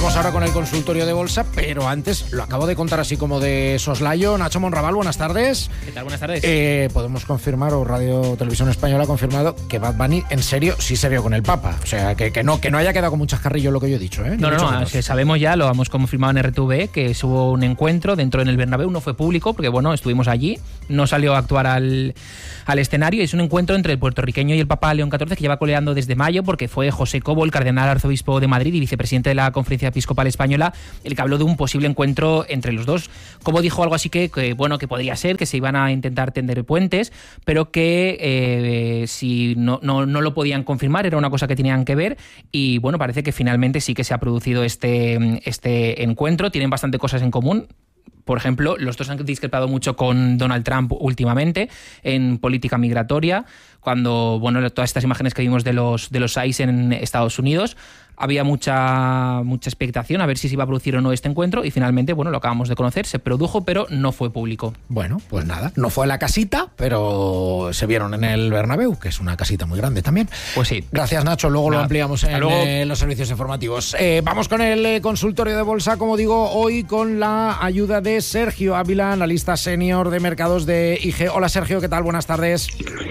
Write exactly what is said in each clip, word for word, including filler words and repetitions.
Vamos ahora con el consultorio de bolsa, pero antes lo acabo de contar así como de soslayo. Nacho Monraval, buenas tardes. ¿Qué tal? Buenas tardes. Eh, podemos confirmar, o Radio Televisión Española ha confirmado, que Bad Bunny en serio sí se vio con el Papa. O sea, que, que, no, que no haya quedado con muchas carrillos lo que yo he dicho, ¿eh? No, no, no, que sabemos ya, lo hemos confirmado en R T V, que hubo un encuentro dentro en el Bernabéu, no fue público, porque bueno, estuvimos allí, no salió a actuar al, al escenario, y es un encuentro entre el puertorriqueño y el Papa León catorce que lleva coleando desde mayo, porque fue José Cobo, el cardenal arzobispo de Madrid y vicepresidente de la Conferencia Episcopal Española, el que habló de un posible encuentro entre los dos. Cobo dijo algo así que, que bueno, que podría ser, que se iban a intentar tender puentes, pero que eh, si no, no, no lo podían confirmar, era una cosa que tenían que ver, y bueno, parece que finalmente sí que se ha producido este, este encuentro. Tienen bastante cosas en común. Por ejemplo, los dos han discrepado mucho con Donald Trump últimamente en política migratoria, cuando, bueno, todas estas imágenes que vimos de los, de los I C E en Estados Unidos, había mucha, mucha expectación a ver si se iba a producir o no este encuentro, y finalmente, bueno, lo acabamos de conocer, se produjo, pero no fue público. Bueno, pues nada, no fue la casita, pero se vieron en el Bernabéu, que es una casita muy grande también. Pues sí. Gracias, Nacho, luego nada, lo ampliamos en luego. Eh, los servicios informativos. Eh, vamos con el eh, consultorio de bolsa, como digo, hoy con la ayuda de Sergio Ávila, analista senior de mercados de I G. Hola, Sergio, ¿qué tal? Buenas tardes.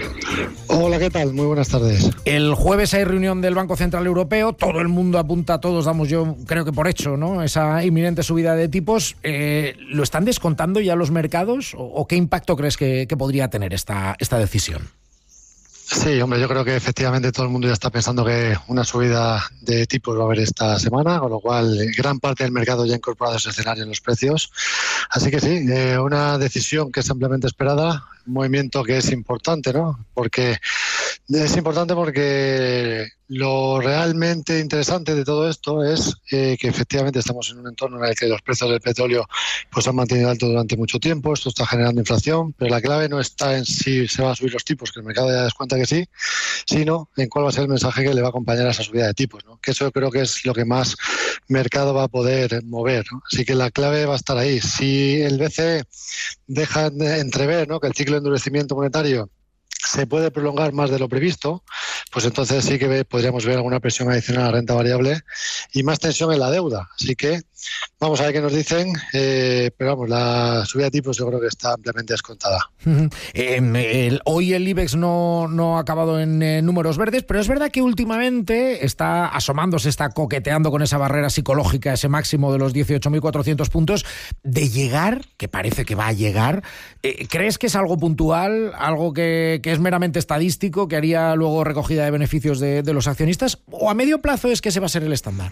Hola, ¿qué tal? Muy buenas tardes. El jueves hay reunión del Banco Central Europeo, todo el mundo apunta, todos damos yo creo que por hecho, ¿no?, esa inminente subida de tipos. Eh, ¿Lo están descontando ya los mercados o, o qué impacto crees que, que podría tener esta, esta decisión? Sí, hombre, yo creo que efectivamente todo el mundo ya está pensando que una subida de tipos va a haber esta semana, con lo cual gran parte del mercado ya ha incorporado ese escenario en los precios. Así que sí, eh, una decisión que es ampliamente esperada, un movimiento que es importante, ¿no? Porque es importante porque lo realmente interesante de todo esto es eh, que efectivamente estamos en un entorno en el que los precios del petróleo pues han mantenido alto durante mucho tiempo, esto está generando inflación, pero la clave no está en si se van a subir los tipos, que el mercado ya descuenta que sí, sino en cuál va a ser el mensaje que le va a acompañar a esa subida de tipos, ¿no? Que eso creo que es lo que más mercado va a poder mover, ¿no? Así que la clave va a estar ahí. Si el B C E deja de entrever, ¿no?, que el ciclo de endurecimiento monetario se puede prolongar más de lo previsto, pues entonces sí que podríamos ver alguna presión adicional a la renta variable y más tensión en la deuda. Así que vamos a ver qué nos dicen, eh, pero vamos, la subida de tipos yo creo que está ampliamente descontada. Uh-huh. eh, el, hoy el IBEX no, no ha acabado en eh, números verdes, pero es verdad que últimamente está asomándose, está coqueteando con esa barrera psicológica, ese máximo de los dieciocho mil cuatrocientos puntos, de llegar, que parece que va a llegar. Eh, ¿Crees que es algo puntual, algo que, que es meramente estadístico, que haría luego recogida de beneficios de, de los accionistas, o a medio plazo es que ese va a ser el estándar?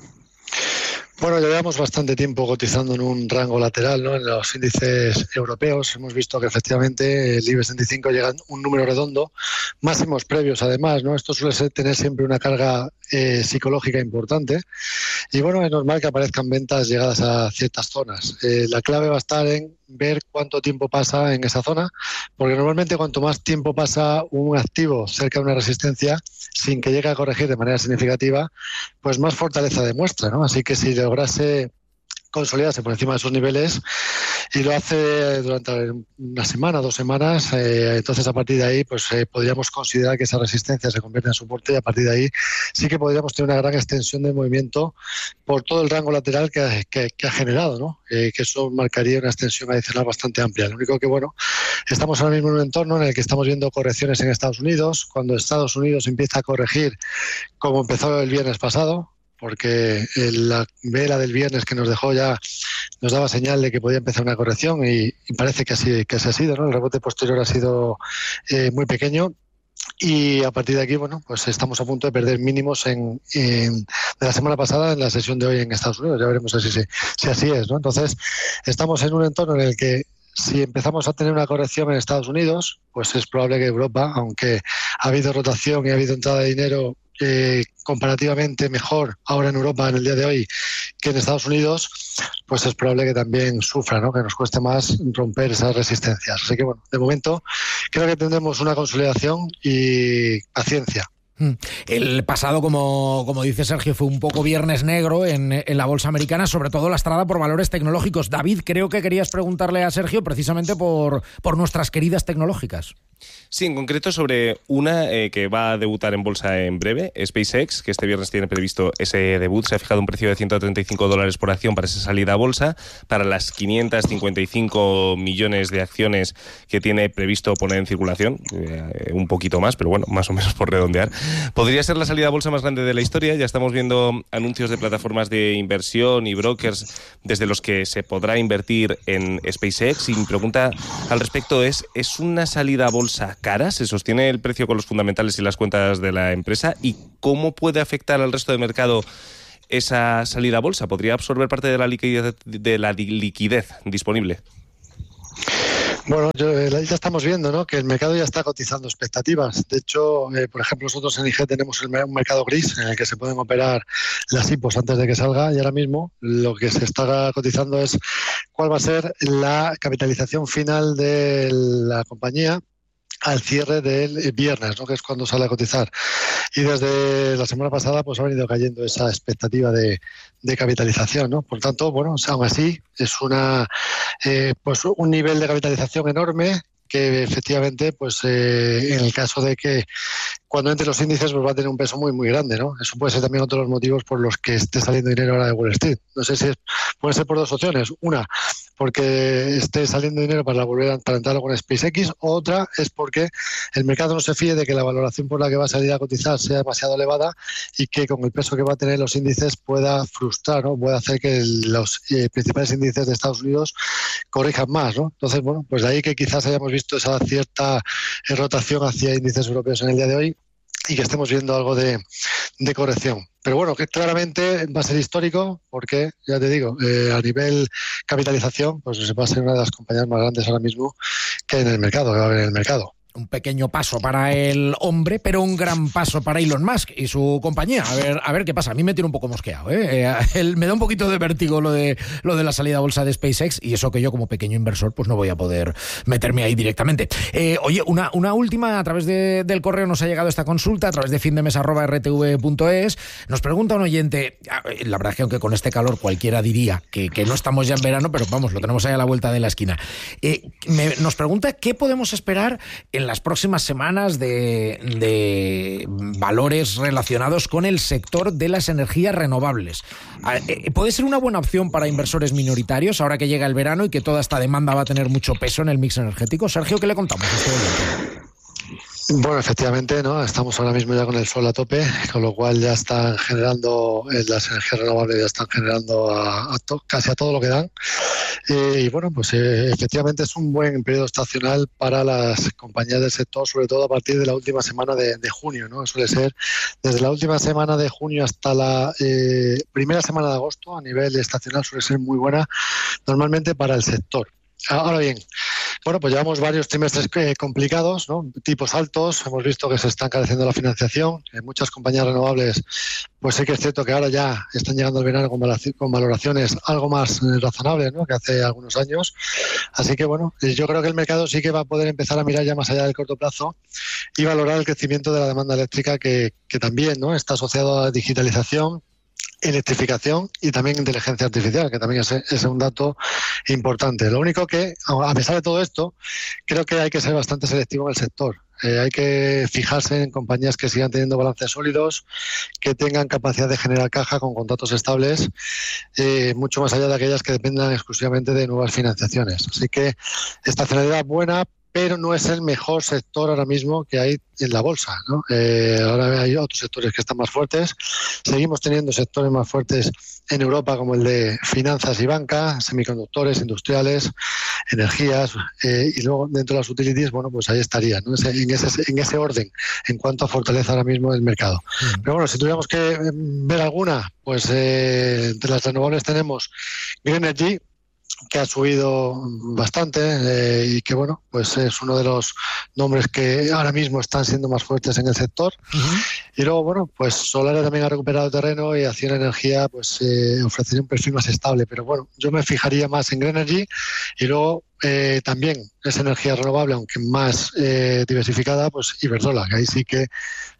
Bueno, llevamos bastante tiempo cotizando en un rango lateral, ¿no?, en los índices europeos. Hemos visto que efectivamente el IBEX treinta y cinco llega a un número redondo, máximos previos además, ¿no? Esto suele ser, tener siempre una carga eh, psicológica importante. Y bueno, es normal que aparezcan ventas llegadas a ciertas zonas. Eh, la clave va a estar en ver cuánto tiempo pasa en esa zona, porque normalmente cuanto más tiempo pasa un activo cerca de una resistencia sin que llegue a corregir de manera significativa, pues más fortaleza demuestra, ¿no? Así que si lograse consolidarse por encima de esos niveles y lo hace durante una semana, dos semanas, eh, entonces a partir de ahí pues eh, podríamos considerar que esa resistencia se convierte en soporte, y a partir de ahí sí que podríamos tener una gran extensión de movimiento por todo el rango lateral que, que, que ha generado, ¿no? Eh, que eso marcaría una extensión adicional bastante amplia. Lo único que, bueno, estamos ahora mismo en un entorno en el que estamos viendo correcciones en Estados Unidos. Cuando Estados Unidos empieza a corregir, como empezó el viernes pasado, porque la vela del viernes que nos dejó ya nos daba señal de que podía empezar una corrección, y, y parece que así, que así ha sido, ¿no? El rebote posterior ha sido eh, muy pequeño, y a partir de aquí, bueno, pues estamos a punto de perder mínimos en, en, de la semana pasada en la sesión de hoy en Estados Unidos. Ya veremos si, si, si así es, ¿no? Entonces, estamos en un entorno en el que si empezamos a tener una corrección en Estados Unidos, pues es probable que Europa, aunque ha habido rotación y ha habido entrada de dinero eh, comparativamente mejor ahora en Europa en el día de hoy que en Estados Unidos, pues es probable que también sufra, ¿no?, que nos cueste más romper esas resistencias. Así que bueno, de momento creo que tendremos una consolidación y paciencia. El pasado, como, como dice Sergio, fue un poco viernes negro en, en la bolsa americana, sobre todo lastrada por valores tecnológicos. David, creo que querías preguntarle a Sergio precisamente por, por nuestras queridas tecnológicas. Sí, en concreto sobre una eh, que va a debutar en bolsa en breve, SpaceX, que este viernes tiene previsto ese debut. Se ha fijado un precio de ciento treinta y cinco dólares por acción para esa salida a bolsa, para las quinientos cincuenta y cinco millones de acciones que tiene previsto poner en circulación, eh, un poquito más, pero bueno, más o menos por redondear. Podría ser la salida a bolsa más grande de la historia. Ya estamos viendo anuncios de plataformas de inversión y brokers desde los que se podrá invertir en SpaceX. Y mi pregunta al respecto es, ¿es una salida a bolsa cara? ¿Se sostiene el precio con los fundamentales y las cuentas de la empresa? ¿Y cómo puede afectar al resto del mercado esa salida a bolsa? ¿Podría absorber parte de la liquidez, de la liquidez disponible? Bueno, yo, ya estamos viendo, ¿no?, que el mercado ya está cotizando expectativas. De hecho, eh, por ejemplo, nosotros en I G tenemos el, un mercado gris en el que se pueden operar las I P Os antes de que salga, y ahora mismo lo que se está cotizando es cuál va a ser la capitalización final de la compañía al cierre del viernes, ¿no?, que es cuando sale a cotizar. Y desde la semana pasada pues ha venido cayendo esa expectativa de, de capitalización, ¿no? Por tanto, bueno, aún así es una eh, pues un nivel de capitalización enorme que efectivamente, pues eh, en el caso de que cuando entre los índices pues va a tener un peso muy muy grande, ¿no? Eso puede ser también otro de los motivos por los que esté saliendo dinero ahora de Wall Street. No sé si es, puede ser por dos opciones. Una, porque esté saliendo dinero para volver a para entrar con SpaceX. Otra es porque el mercado no se fíe de que la valoración por la que va a salir a cotizar sea demasiado elevada y que con el peso que va a tener los índices pueda frustrar, ¿no? Puede hacer que los eh, principales índices de Estados Unidos corrijan más, ¿no? Entonces, bueno, pues de ahí que quizás hayamos visto esa cierta rotación hacia índices europeos en el día de hoy y que estemos viendo algo de, de corrección. Pero bueno, que claramente va a ser histórico porque, ya te digo, eh, a nivel capitalización, pues va a ser una de las compañías más grandes ahora mismo que hay en el mercado, que va a haber en el mercado. Un pequeño paso para el hombre, pero un gran paso para Elon Musk y su compañía. A ver, a ver qué pasa. A mí me tiene un poco mosqueado, ¿eh? Eh, el, me da un poquito de vértigo lo de lo de la salida a bolsa de SpaceX, y eso que yo como pequeño inversor pues no voy a poder meterme ahí directamente. Eh, oye, una, una última, a través de, del correo nos ha llegado esta consulta, a través de findemes arroba r t v punto es. Nos pregunta un oyente, la verdad es que aunque con este calor cualquiera diría que, que no estamos ya en verano, pero vamos, lo tenemos ahí a la vuelta de la esquina. Eh, me, nos pregunta qué podemos esperar en las próximas semanas de, de valores relacionados con el sector de las energías renovables. ¿Puede ser una buena opción para inversores minoritarios ahora que llega el verano y que toda esta demanda va a tener mucho peso en el mix energético? Sergio, ¿qué le contamos a este oyente? Bueno, efectivamente, ¿no? Estamos ahora mismo ya con el sol a tope, con lo cual ya están generando, eh, las energías renovables ya están generando a, a to, casi a todo lo que dan. Eh, y bueno, pues eh, efectivamente es un buen periodo estacional para las compañías del sector, sobre todo a partir de la última semana de, de junio, ¿no? Suele ser desde la última semana de junio hasta la eh, primera semana de agosto, a nivel estacional suele ser muy buena normalmente para el sector. Ahora bien, bueno, pues llevamos varios trimestres complicados, ¿no? Tipos altos, hemos visto que se está encareciendo la financiación, en muchas compañías renovables, pues sí que es cierto que ahora ya están llegando al verano con valoraciones algo más razonables, ¿no?, que hace algunos años. Así que bueno, yo creo que el mercado sí que va a poder empezar a mirar ya más allá del corto plazo y valorar el crecimiento de la demanda eléctrica que, que también, ¿no?, está asociado a la digitalización, electrificación y también inteligencia artificial, que también es, es un dato importante. Lo único que, a pesar de todo esto, creo que hay que ser bastante selectivo en el sector. Eh, hay que fijarse en compañías que sigan teniendo balances sólidos, que tengan capacidad de generar caja con contratos estables, eh, mucho más allá de aquellas que dependan exclusivamente de nuevas financiaciones. Así que estacionalidad buena, pero no es el mejor sector ahora mismo que hay en la bolsa, ¿no? Eh, ahora hay otros sectores que están más fuertes. Seguimos teniendo sectores más fuertes en Europa, como el de finanzas y banca, semiconductores, industriales, energías, eh, y luego dentro de las utilities, bueno, pues ahí estaría, ¿no? En ese, en ese orden, en cuanto a fortaleza ahora mismo del mercado. Mm. Pero bueno, si tuviéramos que ver alguna, pues eh, entre las renovables tenemos Greenergy, que ha subido bastante eh, y que bueno, pues es uno de los nombres que ahora mismo están siendo más fuertes en el sector. Uh-huh. Y luego bueno, pues Solaria también ha recuperado terreno y Acciona Energía pues eh, ofrecería un perfil más estable, pero bueno, yo me fijaría más en Greenergy y luego eh, también es energía renovable, aunque más eh, diversificada, pues Iberdrola, que ahí sí que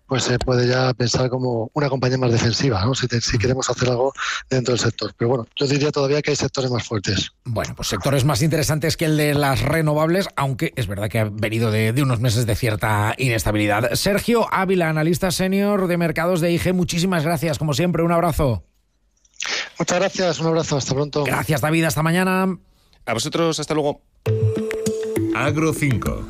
pues se puede ya pensar como una compañía más defensiva, ¿no? Si, te, si queremos hacer algo dentro del sector. Pero bueno, yo diría todavía que hay sectores más fuertes. Bueno, pues sectores más interesantes que el de las renovables, aunque es verdad que ha venido de, de unos meses de cierta inestabilidad. Sergio Ávila, analista senior de mercados de I G, muchísimas gracias, como siempre, un abrazo. Muchas gracias, un abrazo, hasta pronto. Gracias, David, hasta mañana. A vosotros, hasta luego. Agro cinco.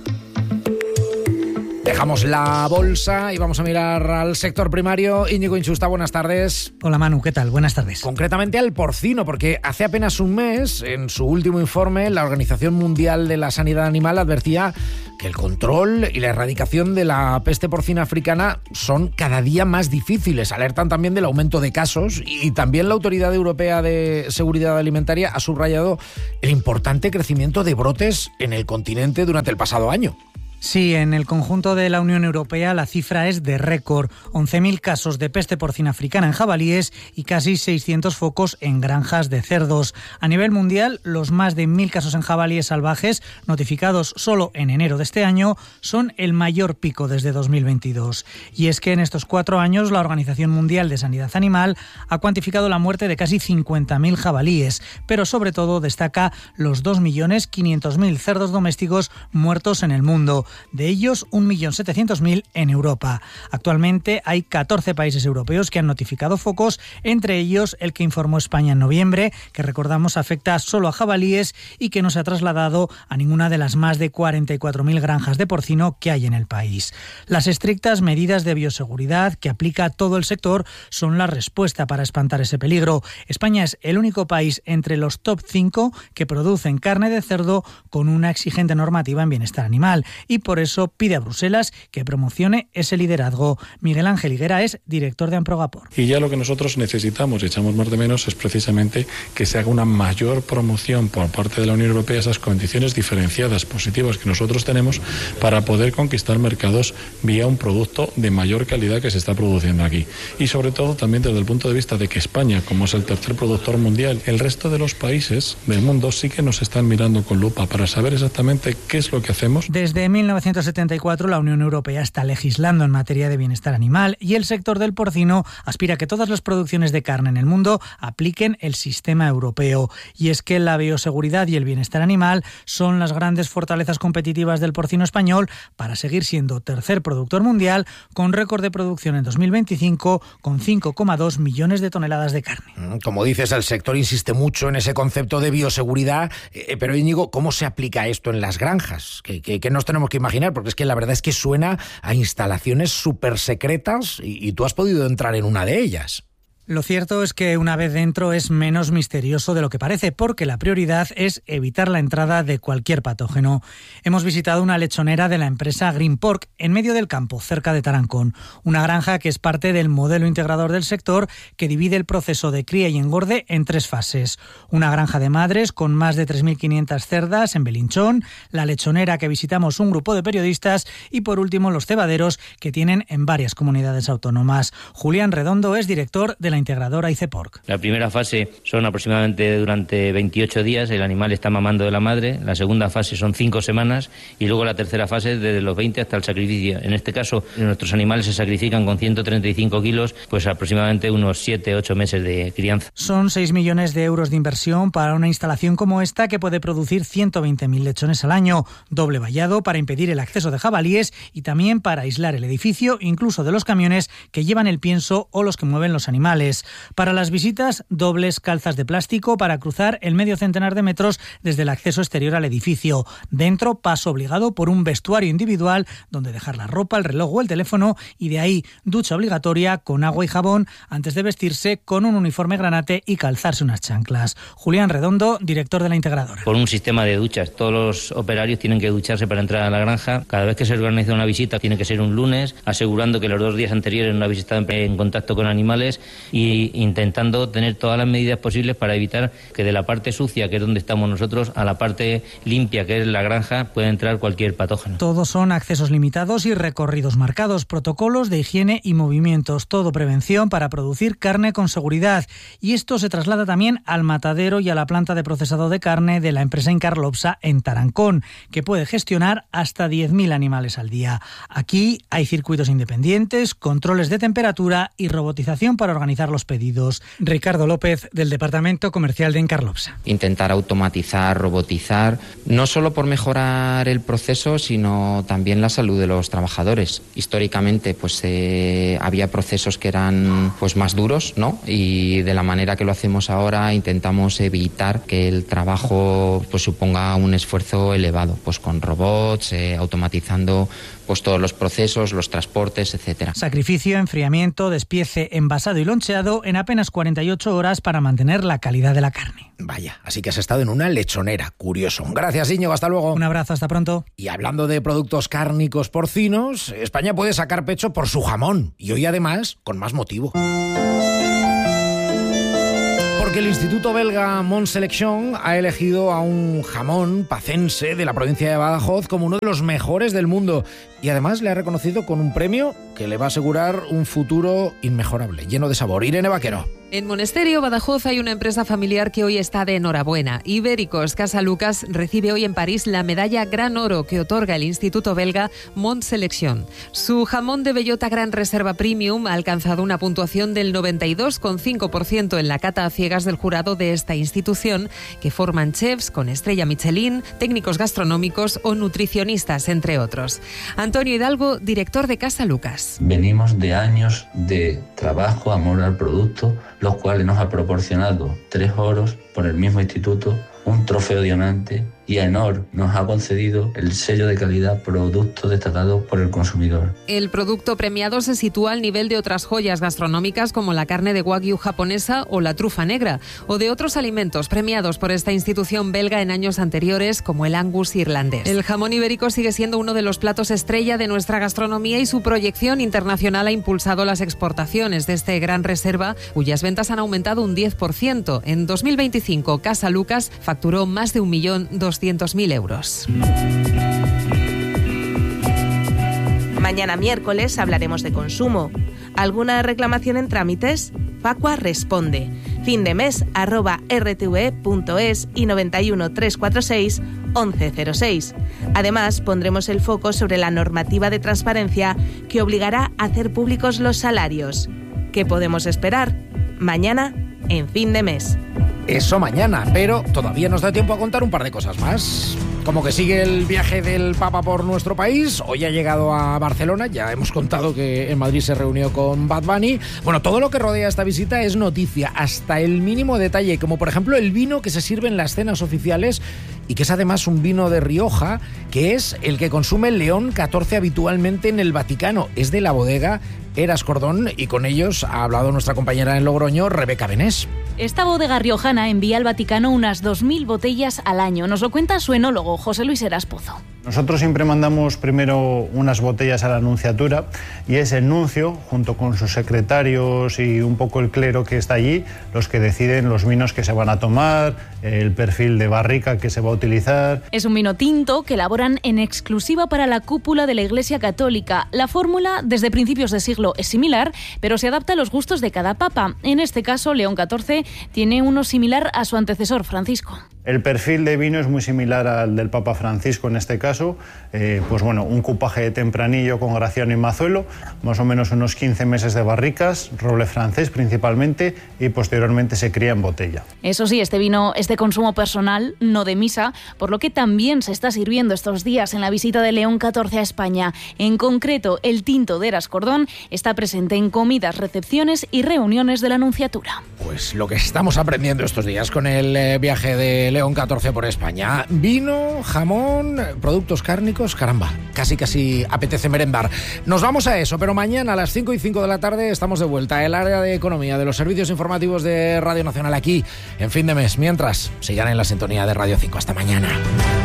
Dejamos la bolsa y vamos a mirar al sector primario. Íñigo Inchusta, buenas tardes. Hola Manu, ¿qué tal? Buenas tardes. Concretamente al porcino, porque hace apenas un mes, en su último informe, la Organización Mundial de la Sanidad Animal advertía que el control y la erradicación de la peste porcina africana son cada día más difíciles. Alertan también del aumento de casos y también la Autoridad Europea de Seguridad Alimentaria ha subrayado el importante crecimiento de brotes en el continente durante el pasado año. Sí, en el conjunto de la Unión Europea la cifra es de récord. once mil casos de peste porcina africana en jabalíes y casi seiscientos focos en granjas de cerdos. A nivel mundial, los más de mil casos en jabalíes salvajes, notificados solo en enero de este año, son el mayor pico desde dos mil veintidós. Y es que en estos cuatro años la Organización Mundial de Sanidad Animal ha cuantificado la muerte de casi cincuenta mil jabalíes, pero sobre todo destaca los dos millones quinientos mil cerdos domésticos muertos en el mundo. De ellos, un millón setecientos mil en Europa. Actualmente hay catorce países europeos que han notificado focos, entre ellos el que informó España en noviembre, que recordamos afecta solo a jabalíes y que no se ha trasladado a ninguna de las más de cuarenta y cuatro mil granjas de porcino que hay en el país. Las estrictas medidas de bioseguridad que aplica todo el sector son la respuesta para espantar ese peligro. España es el único país entre los top cinco que producen carne de cerdo con una exigente normativa en bienestar animal y por eso pide a Bruselas que promocione ese liderazgo. Miguel Ángel Higuera es director de Amprogapor. Y ya lo que nosotros necesitamos y echamos más de menos es precisamente que se haga una mayor promoción por parte de la Unión Europea, esas condiciones diferenciadas positivas que nosotros tenemos para poder conquistar mercados vía un producto de mayor calidad que se está produciendo aquí. Y sobre todo también desde el punto de vista de que España, como es el tercer productor mundial, el resto de los países del mundo sí que nos están mirando con lupa para saber exactamente qué es lo que hacemos. Desde mil novecientos setenta y cuatro la Unión Europea está legislando en materia de bienestar animal y el sector del porcino aspira a que todas las producciones de carne en el mundo apliquen el sistema europeo. Y es que la bioseguridad y el bienestar animal son las grandes fortalezas competitivas del porcino español para seguir siendo tercer productor mundial con récord de producción en dos mil veinticinco con cinco coma dos millones de toneladas de carne. Como dices, el sector insiste mucho en ese concepto de bioseguridad, eh, pero Íñigo, ¿cómo se aplica esto en las granjas? ¿Qué, qué, qué nos tenemos que imaginar? Porque es que la verdad es que suena a instalaciones súper secretas y, y tú has podido entrar en una de ellas. Lo cierto es que una vez dentro es menos misterioso de lo que parece, porque la prioridad es evitar la entrada de cualquier patógeno. Hemos visitado una lechonera de la empresa Green Pork en medio del campo, cerca de Tarancón, una granja que es parte del modelo integrador del sector que divide el proceso de cría y engorde en tres fases. Una granja de madres con más de tres mil quinientas cerdas en Belinchón, la lechonera que visitamos un grupo de periodistas y por último los cebaderos que tienen en varias comunidades autónomas. Julián Redondo es director de la integradora I C Pork. La primera fase son aproximadamente durante veintiocho días, el animal está mamando de la madre, la segunda fase son cinco semanas y luego la tercera fase desde los veinte hasta el sacrificio. En este caso, nuestros animales se sacrifican con ciento treinta y cinco kilos, pues aproximadamente unos siete ocho meses de crianza. Son seis millones de euros de inversión para una instalación como esta que puede producir ciento veinte mil lechones al año, doble vallado para impedir el acceso de jabalíes y también para aislar el edificio, incluso de los camiones que llevan el pienso o los que mueven los animales. Para las visitas, dobles calzas de plástico para cruzar el medio centenar de metros desde el acceso exterior al edificio. Dentro, paso obligado por un vestuario individual donde dejar la ropa, el reloj o el teléfono y de ahí ducha obligatoria con agua y jabón antes de vestirse con un uniforme granate y calzarse unas chanclas. Julián Redondo, director de la integradora. Por un sistema de duchas, todos los operarios tienen que ducharse para entrar a la granja. Cada vez que se organiza una visita tiene que ser un lunes, asegurando que los dos días anteriores no habéis estado en contacto con animales y intentando tener todas las medidas posibles para evitar que de la parte sucia, que es donde estamos nosotros, a la parte limpia, que es la granja, pueda entrar cualquier patógeno. Todos son accesos limitados y recorridos marcados, protocolos de higiene y movimientos, todo prevención para producir carne con seguridad. Y esto se traslada también al matadero y a la planta de procesado de carne de la empresa Incarlopsa en Tarancón, que puede gestionar hasta diez mil animales al día. Aquí hay circuitos independientes, controles de temperatura y robotización para organizar los pedidos. Ricardo López, del Departamento Comercial de Incarlopsa. Intentar automatizar, robotizar, no solo por mejorar el proceso, sino también la salud de los trabajadores. Históricamente, pues eh, había procesos que eran pues más duros, ¿no? Y de la manera que lo hacemos ahora intentamos evitar que el trabajo pues suponga un esfuerzo elevado, pues con robots, eh, automatizando pues todos los procesos, los transportes, etcétera. Sacrificio, enfriamiento, despiece, envasado y loncheado en apenas cuarenta y ocho horas para mantener la calidad de la carne. Vaya, así que has estado en una lechonera. Curioso. Gracias, Íñigo. Hasta luego. Un abrazo, hasta pronto. Y hablando de productos cárnicos porcinos, España puede sacar pecho por su jamón. Y hoy, además, con más motivo. Porque el Instituto belga Mont Selection ha elegido a un jamón pacense de la provincia de Badajoz como uno de los mejores del mundo. Y además le ha reconocido con un premio que le va a asegurar un futuro inmejorable, lleno de sabor. Irene Vaquero. En Monesterio, Badajoz, hay una empresa familiar que hoy está de enhorabuena. Ibéricos Casa Lucas recibe hoy en París la medalla Gran Oro que otorga el Instituto belga Mont Selection. Su jamón de bellota Gran Reserva Premium ha alcanzado una puntuación del noventa y dos coma cinco por ciento en la cata a ciegas del jurado de esta institución, que forman chefs con estrella Michelin, técnicos gastronómicos o nutricionistas, entre otros. Antonio Hidalgo, director de Casa Lucas. Venimos de años de trabajo, amor al producto, los cuales nos ha proporcionado tres oros por el mismo instituto, un trofeo diamante, y AENOR nos ha concedido el sello de calidad Producto Destacado por el Consumidor. El producto premiado se sitúa al nivel de otras joyas gastronómicas como la carne de wagyu japonesa o la trufa negra, o de otros alimentos premiados por esta institución belga en años anteriores como el Angus irlandés. El jamón ibérico sigue siendo uno de los platos estrella de nuestra gastronomía y su proyección internacional ha impulsado las exportaciones de este Gran Reserva, cuyas ventas han aumentado un diez por ciento. En dos mil veinticinco, Casa Lucas facturó más de un millón doscientos mil euros. Mañana miércoles hablaremos de consumo. ¿Alguna reclamación en trámites? Facua responde. Fin de mes arroba r t v punto es y noventa y uno, trescientos cuarenta y seis, once cero seis. Además, pondremos el foco sobre la normativa de transparencia que obligará a hacer públicos los salarios. ¿Qué podemos esperar? Mañana, en Fin de Mes. Eso mañana, pero todavía nos da tiempo a contar un par de cosas más. Como que sigue el viaje del Papa por nuestro país. Hoy ha llegado a Barcelona. Ya hemos contado que en Madrid se reunió con Bad Bunny. Bueno, todo lo que rodea esta visita es noticia, hasta el mínimo detalle, como por ejemplo el vino que se sirve en las cenas oficiales y que es además un vino de Rioja, que es el que consume el León catorce habitualmente en el Vaticano. Es de la bodega Eras Cordón y con ellos ha hablado nuestra compañera en Logroño, Rebeca Benés. Esta bodega riojana envía al Vaticano unas dos mil botellas al año. Nos lo cuenta su enólogo, José Luis Heras Pozo. Nosotros siempre mandamos primero unas botellas a la nunciatura y es el nuncio, junto con sus secretarios y un poco el clero que está allí, los que deciden los vinos que se van a tomar, el perfil de barrica que se va a utilizar. Es un vino tinto que elaboran en exclusiva para la cúpula de la Iglesia Católica. La fórmula, desde principios de siglo, es similar, pero se adapta a los gustos de cada papa. En este caso, León catorce tiene uno similar a su antecesor, Francisco. El perfil de vino es muy similar al del Papa Francisco en este caso, eh, pues bueno, un cupaje de tempranillo con Graciano y Mazuelo, más o menos unos quince meses de barricas, roble francés principalmente, y posteriormente se cría en botella. Eso sí, este vino es de consumo personal, no de misa, por lo que también se está sirviendo estos días en la visita de León catorce a España. En concreto, el tinto de Eras Cordón está presente en comidas, recepciones y reuniones de la Nunciatura. Pues lo que estamos aprendiendo estos días con el eh, viaje de León catorce por España. Vino, jamón, productos cárnicos, caramba, casi casi apetece merendar. Nos vamos a eso, pero mañana a las cinco y cinco de la tarde estamos de vuelta. El área de economía de los servicios informativos de Radio Nacional aquí en Fin de Mes. Mientras, sigan en la sintonía de Radio cinco. Hasta mañana.